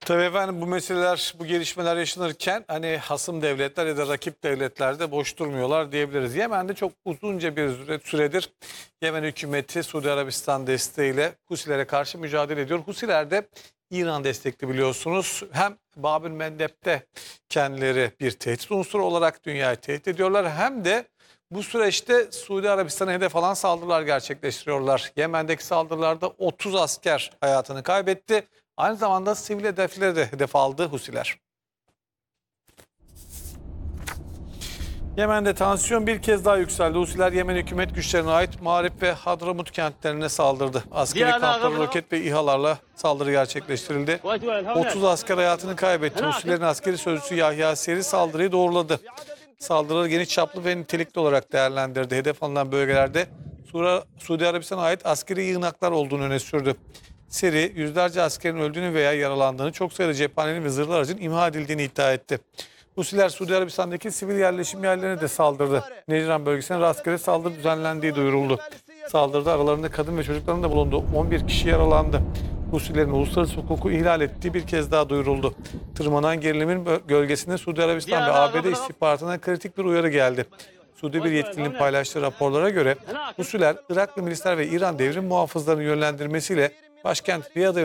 Tabii efendim, bu meseleler, bu gelişmeler yaşanırken hani hasım devletler ya da rakip devletler de boş durmuyorlar diyebiliriz. Yemen'de çok uzunca bir süredir Yemen hükümeti Suudi Arabistan desteğiyle Husilere karşı mücadele ediyor. Husiler de İran destekli, biliyorsunuz. Hem Bab-ül Mandeb'de kendileri bir tehdit unsuru olarak dünyayı tehdit ediyorlar, hem de bu süreçte Suudi Arabistan'a hedef alan saldırılar gerçekleştiriyorlar. Yemen'deki saldırılarda 30 asker hayatını kaybetti. Aynı zamanda sivil hedefleri de hedef aldı Husiler. Yemen'de tansiyon bir kez daha yükseldi. Husiler Yemen hükümet güçlerine ait Mağrip ve Hadramut kentlerine saldırdı. Askeri kamplara roket ve İHA'larla saldırı gerçekleştirildi. 30 asker hayatını kaybetti. Husilerin askeri sözcüsü Yahya Seri saldırıyı doğruladı. Saldırıları geniş çaplı ve nitelikli olarak değerlendirdi. Hedef alınan bölgelerde Suudi Arabistan'a ait askeri yığınaklar olduğunu öne sürdü. Seri, yüzlerce askerin öldüğünü veya yaralandığını, çok sayıda cephanenin ve zırhlı aracın imha edildiğini iddia etti. Husiler Suudi Arabistan'daki sivil yerleşim yerlerine de saldırdı. Necran bölgesine rastgele saldırı düzenlendiği duyuruldu. Saldırıda aralarında kadın ve çocukların da bulunduğu 11 kişi yaralandı. Husilerin uluslararası hukuku ihlal ettiği bir kez daha duyuruldu. Tırmanan gerilimin gölgesinde Suudi Arabistan ve ABD istihbaratına kritik bir uyarı geldi. Suudi bir yetkilinin paylaştığı raporlara göre Husiler, Iraklı milisler ve İran devrim muhafızlarının yönlendirmesiyle başkent Riyad'a